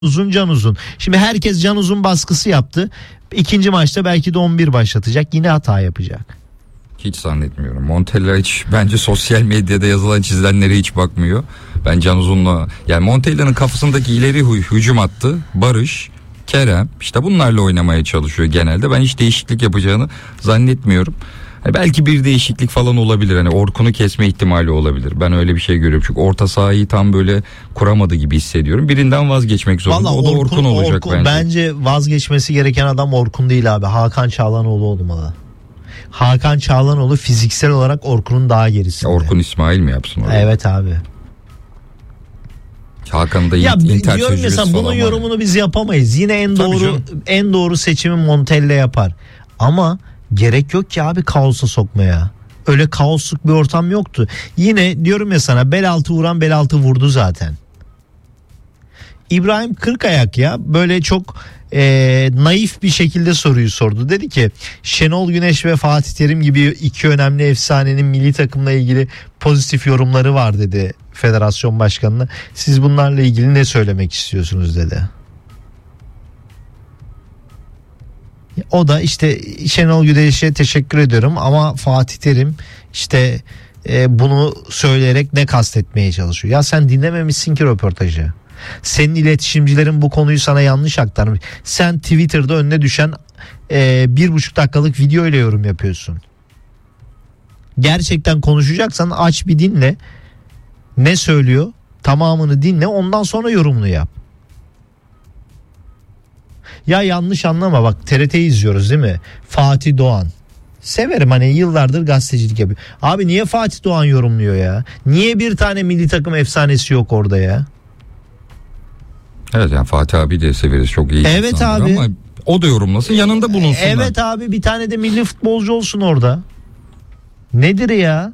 Can Uzun. Şimdi herkes Can Uzun baskısı yaptı. İkinci maçta belki de 11 başlatacak. Yine hata yapacak. Hiç zannetmiyorum. Montella hiç bence sosyal medyada yazılan çizilenlere hiç bakmıyor. Ben Can Uzun'la, yani Montella'nın kafasındaki ileri hücum hattı Barış, Kerem, işte bunlarla oynamaya çalışıyor genelde. Ben hiç değişiklik yapacağını zannetmiyorum. Belki bir değişiklik falan olabilir. Hani Orkun'u kesme ihtimali olabilir. Ben öyle bir şey görüyorum. Çünkü orta sahayı tam böyle kuramadı gibi hissediyorum. Birinden vazgeçmek zorunda. Vallahi o da Orkun olacak bence. Bence vazgeçmesi gereken adam Orkun değil abi. Hakan Çağlanoğlu olmalı. Hakan Çağlanoğlu fiziksel olarak Orkun'un daha gerisinde. Orkun İsmail mi yapsın orada? Evet abi. Hakan'da Inter tecrübesi falan bunun yorumunu biz yapamayız. Yine en doğru seçimi Montella yapar. Ama gerek yok ki abi kaosa sokmaya. Öyle kaosluk bir ortam yoktu. Yine diyorum ya sana, bel altı vuran bel altı vurdu zaten. İbrahim Kırkayak ya böyle çok naif bir şekilde soruyu sordu. Dedi ki Şenol Güneş ve Fatih Terim gibi iki önemli efsanenin milli takımla ilgili pozitif yorumları var dedi federasyon başkanına. Siz bunlarla ilgili ne söylemek istiyorsunuz dedi. O da işte Şenol Güneş'e teşekkür ediyorum ama Fatih Terim işte bunu söyleyerek ne kastetmeye çalışıyor. Ya sen dinlememişsin ki röportajı. Senin iletişimcilerin bu konuyu sana yanlış aktarmış. Sen Twitter'da önüne düşen 1,5 dakikalık video ile yorum yapıyorsun. Gerçekten konuşacaksan aç bir dinle. Ne söylüyor? Tamamını dinle, ondan sonra yorumunu yap. Ya yanlış anlama, bak TRT'yi izliyoruz değil mi? Fatih Doğan. Severim, hani yıllardır gazetecilik yapıyor. Abi niye Fatih Doğan yorumluyor ya? Niye bir tane milli takım efsanesi yok orada ya? Evet, yani Fatih abi de severiz, çok iyi. Evet abi. Ama o da yorumlasın, yanında bulunsunlar. Evet abi, bir tane de milli futbolcu olsun orada. Nedir ya?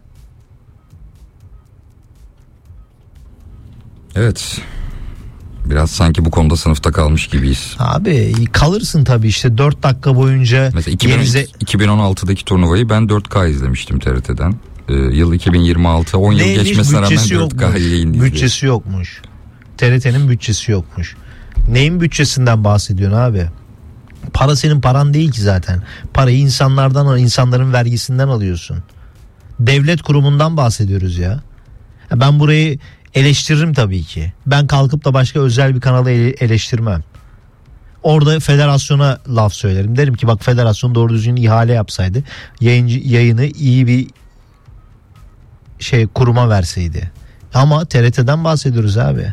Evet. Biraz sanki bu konuda sınıfta kalmış gibiyiz. Abi kalırsın tabii, işte 4 dakika boyunca. Mesela 2016'daki turnuvayı ben 4K izlemiştim TRT'den. Yıl 2026, 10 yıl geçmesine rağmen 4K yayın izliyor. Bütçesi yokmuş. TRT'nin bütçesi yokmuş. Neyin bütçesinden bahsediyorsun abi? Para senin paran değil ki zaten. Parayı insanların vergisinden alıyorsun. Devlet kurumundan bahsediyoruz ya. Ben burayı eleştiririm tabii ki. Ben kalkıp da başka özel bir kanalı eleştirmem. Orada federasyona laf söylerim. Derim ki bak, federasyon doğru düzgün ihale yapsaydı, yayını iyi bir kuruma verseydi. Ama TRT'den bahsediyoruz abi.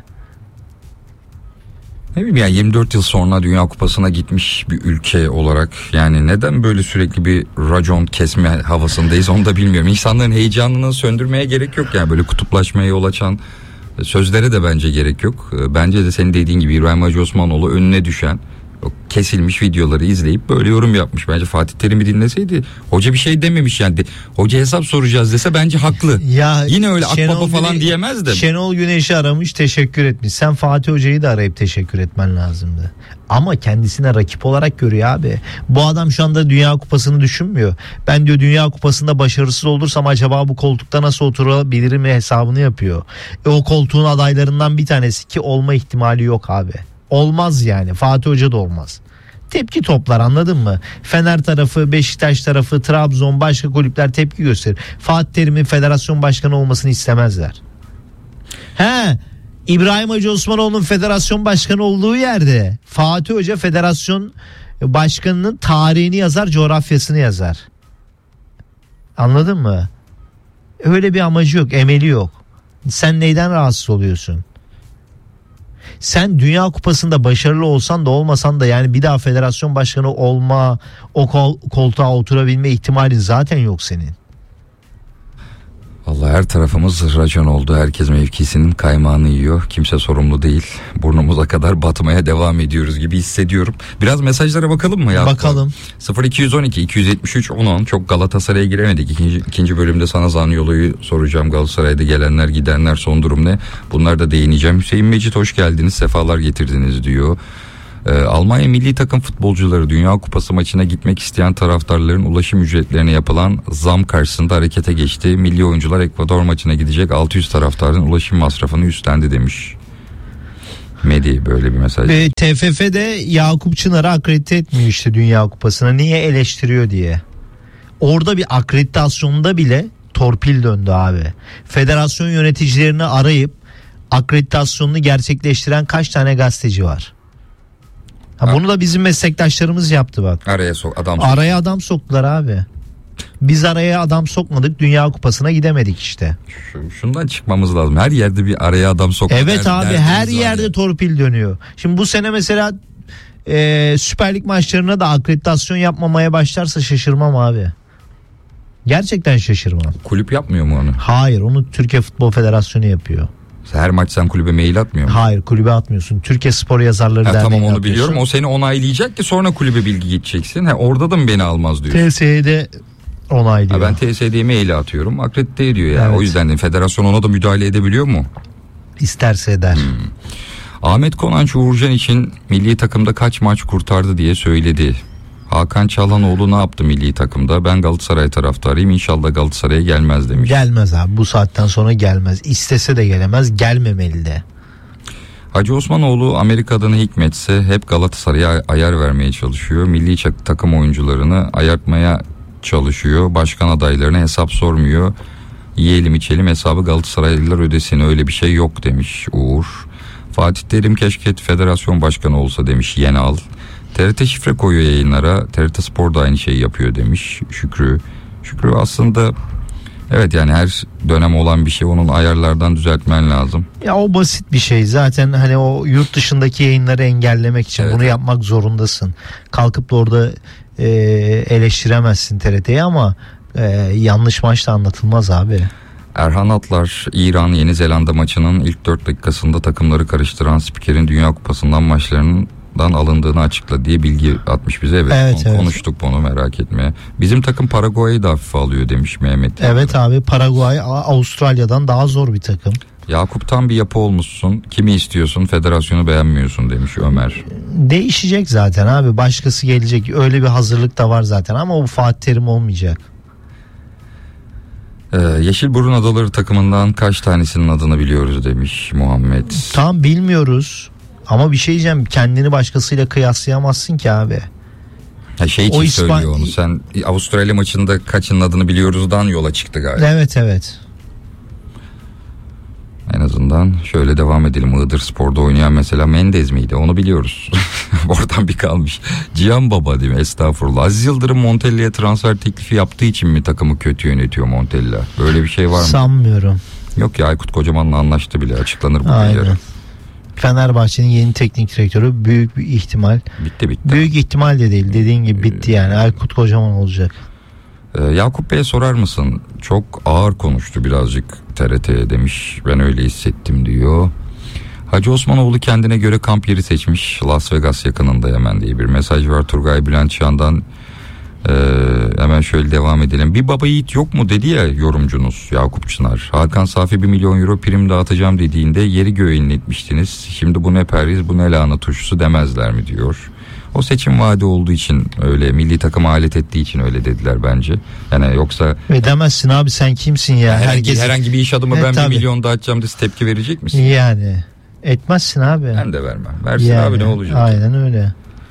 Ne bileyim ya, 24 yıl sonra Dünya Kupası'na gitmiş bir ülke olarak yani neden böyle sürekli bir racon kesme havasındayız onu da bilmiyorum. İnsanların heyecanını söndürmeye gerek yok yani, böyle kutuplaşmaya yol açan sözlere de bence gerek yok. Bence de senin dediğin gibi İbrahim Hacı Osmanoğlu önüne düşen o kesilmiş videoları izleyip böyle yorum yapmış. Bence Fatih Terim'i dinleseydi, hoca bir şey dememiş yani. Hoca hesap soracağız dese bence haklı. Ya yine öyle Akbaba falan diyemez de. Şenol Güneş'i aramış, teşekkür etmiş. Sen Fatih Hoca'yı da arayıp teşekkür etmen lazımdı. Ama kendisine rakip olarak görüyor abi. Bu adam şu anda Dünya Kupası'nı düşünmüyor. Ben diyor Dünya Kupası'nda başarısız olursam acaba bu koltukta nasıl oturabilirim mi hesabını yapıyor. O koltuğun adaylarından bir tanesi, ki olma ihtimali yok abi. Olmaz yani, Fatih Hoca da olmaz. Tepki toplar, anladın mı? Fener tarafı, Beşiktaş tarafı, Trabzon, başka kulüpler tepki gösterir. Fatih Terim'in federasyon başkanı olmasını istemezler. İbrahim Hacı Osmanoğlu'nun federasyon başkanı olduğu yerde Fatih Hoca federasyon başkanının tarihini yazar, coğrafyasını yazar. Anladın mı? Öyle bir amacı yok, emeli yok. Sen neyden rahatsız oluyorsun? Sen Dünya Kupası'nda başarılı olsan da olmasan da yani bir daha federasyon başkanı olma, o koltuğa oturabilme ihtimalin zaten yok senin. Vallahi her tarafımız racon oldu. Herkes mevkisinin kaymağını yiyor. Kimse sorumlu değil. Burnumuza kadar batmaya devam ediyoruz gibi hissediyorum. Biraz mesajlara bakalım mı ya? Bakalım. 0212 273 10. Çok Galatasaray'a giremedik. İkinci bölümde sana Zaniolo'yu soracağım. Galatasaray'da gelenler gidenler, son durum ne? Bunlar da değineceğim. Hüseyin Mecit hoş geldiniz, sefalar getirdiniz diyor. Almanya milli takım futbolcuları Dünya Kupası maçına gitmek isteyen taraftarların ulaşım ücretlerine yapılan zam karşısında harekete geçti. Milli oyuncular Ekvador maçına gidecek 600 taraftarın ulaşım masrafını üstlendi demiş. Medi böyle bir mesaj. Ve TFF de Yakup Çınar'ı akredite etmiyor işte Dünya Kupası'na. Niye eleştiriyor diye. Orada bir akreditasyonda bile torpil döndü abi. Federasyon yöneticilerini arayıp akreditasyonunu gerçekleştiren kaç tane gazeteci var? Bunu da bizim meslektaşlarımız yaptı bak. Araya adam soktular abi. Biz araya adam sokmadık, Dünya Kupası'na gidemedik işte. Şundan çıkmamız lazım. Her yerde bir araya adam sokmak. Evet abi, her yerde torpil dönüyor. Şimdi bu sene mesela Süper Lig maçlarına da akreditasyon yapmamaya başlarsa şaşırmam abi. Gerçekten şaşırmam. Kulüp yapmıyor mu onu? Hayır, onu Türkiye Futbol Federasyonu yapıyor. Her maç sen kulübe mail atmıyor musun? Hayır, kulübe atmıyorsun. Türkiye Spor Yazarları Derneği'ne tamam, onu atıyorsun. biliyorum. O seni onaylayacak ki sonra kulübe bilgi gideceksin. Orada da mı beni almaz diyorsun? TSE'de onaylıyor. Ben TSD'ye mail atıyorum. Akredite ediyor yani. Evet. O yüzden de federasyon ona da müdahale edebiliyor mu? İsterse eder. Ahmet Konanç Uğurcan için milli takımda kaç maç kurtardı diye söyledi. Hakan Çalhanoğlu ne yaptı milli takımda? Ben Galatasaray taraftarıyım. İnşallah Galatasaray'a gelmez demiş. Gelmez abi, bu saatten sonra gelmez. İstese de gelemez, gelmemeli de. Hacı Osmanoğlu Amerika'dan hikmetse hep Galatasaray'a ayar vermeye çalışıyor. Milli takım oyuncularını ayartmaya çalışıyor. Başkan adaylarına hesap sormuyor. Yiyelim içelim hesabı Galatasaraylılar ödesin, öyle bir şey yok demiş Uğur. Fatih Terim keşke federasyon başkanı olsa demiş Yenal. TRT şifre koyuyor yayınlara. TRT Spor da aynı şeyi yapıyor demiş Şükrü. Şükrü aslında evet, yani her dönem olan bir şey, onun ayarlardan düzeltmen lazım. Ya o basit bir şey zaten, hani o yurt dışındaki yayınları engellemek için bunu yapmak zorundasın. Kalkıp da orada eleştiremezsin TRT'yi ama yanlış maçta anlatılmaz abi. Erhan Atlar İran Yeni Zelanda maçının ilk 4 dakikasında takımları karıştıran spikerin Dünya Kupası'ndan maçlarından alındığını açıkladı diye bilgi atmış bize. Evet. Konuştuk bunu, merak etme. Bizim takım Paraguay'ı da hafife alıyor demiş Mehmet. Evet abi, Paraguay Avustralya'dan daha zor bir takım. Yakup tam bir yapı olmuşsun. Kimi istiyorsun? Federasyonu beğenmiyorsun demiş Ömer. Değişecek zaten abi. Başkası gelecek. Öyle bir hazırlık da var zaten ama bu Fatih Terim olmayacak. Yeşilburun Adaları takımından kaç tanesinin adını biliyoruz demiş Muhammed. Tam bilmiyoruz ama bir şey diyeceğim, kendini başkasıyla kıyaslayamazsın ki abi. Şey için söylüyor onu. Sen Avustralya maçında kaçının adını biliyoruzdan yola çıktı galiba. Evet. En azından şöyle devam edelim. Iğdır Spor'da oynayan mesela Mendez miydi? Onu biliyoruz. Oradan bir kalmış. Cihan Baba değil mi? Estağfurullah. Aziz Yıldırım Montella'ya transfer teklifi yaptığı için mi takımı kötü yönetiyor Montella? Böyle bir şey var mı? Sanmıyorum. Yok ya, Aykut Kocaman'la anlaştı bile. Açıklanır bugün yarın. Fenerbahçe'nin yeni teknik direktörü büyük bir ihtimal. Bitti. Büyük ihtimal de değil. Dediğin gibi bitti yani. Aykut Kocaman olacak. Yakup Bey'e sorar mısın? Çok ağır konuştu birazcık TRT'ye demiş. Ben öyle hissettim diyor. Hacı Osmanoğlu kendine göre kamp yeri seçmiş. Las Vegas yakınında hemen diye bir mesaj var Turgay Bülent Çağan'dan. Hemen şöyle devam edelim. Bir baba yiğit yok mu dedi ya yorumcunuz Yakup Çınar. Hakan Safi 1 milyon euro prim dağıtacağım dediğinde yeri göğe inletmiştiniz. Şimdi bu ne perhiz, bu ne lahana turşusu demezler mi diyor. O seçim vaadi olduğu için öyle, milli takıma alet ettiği için öyle dediler bence. Yani yoksa... Demezsin abi, sen kimsin ya? Herhangi bir iş adımı ben 1 milyon dağıtacağım diye tepki verecek misin? Yani etmezsin abi. Ben de vermem. Versin yani, abi ne olacak? Aynen öyle.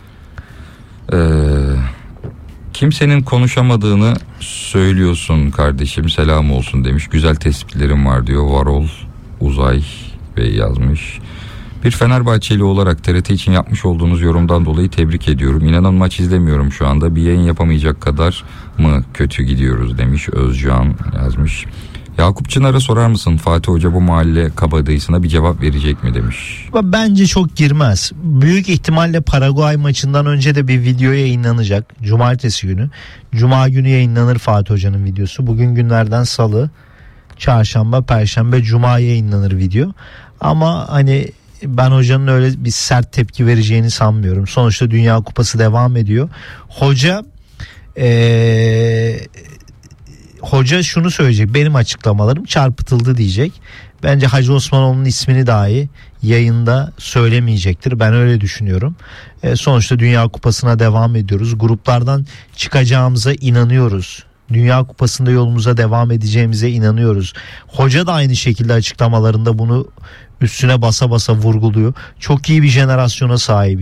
Kimsenin konuşamadığını söylüyorsun kardeşim, selam olsun demiş. Güzel tespitlerim var diyor. Varol Uzay Bey yazmış. Bir Fenerbahçeli olarak TRT için yapmış olduğunuz yorumdan dolayı tebrik ediyorum. İnanın maç izlemiyorum şu anda. Bir yayın yapamayacak kadar mı kötü gidiyoruz demiş Özcan yazmış. Yakup Çınar'a sorar mısın Fatih Hoca bu mahalle kabadayısına bir cevap verecek mi demiş. Bence çok girmez. Büyük ihtimalle Paraguay maçından önce de bir video yayınlanacak. Cumartesi günü. Cuma günü yayınlanır Fatih Hoca'nın videosu. Bugün günlerden salı, çarşamba, perşembe, cuma yayınlanır video. Ama hani ben hocanın öyle bir sert tepki vereceğini sanmıyorum. Sonuçta Dünya Kupası devam ediyor. Hoca şunu söyleyecek: benim açıklamalarım çarpıtıldı diyecek. Bence Hacı Osmanoğlu'nun ismini dahi yayında söylemeyecektir. Ben öyle düşünüyorum. Sonuçta Dünya Kupası'na devam ediyoruz. Gruplardan çıkacağımıza inanıyoruz Dünya Kupası'nda yolumuza devam edeceğimize inanıyoruz. Hoca da aynı şekilde açıklamalarında bunu üstüne basa basa vurguluyor. Çok iyi bir jenerasyona sahip.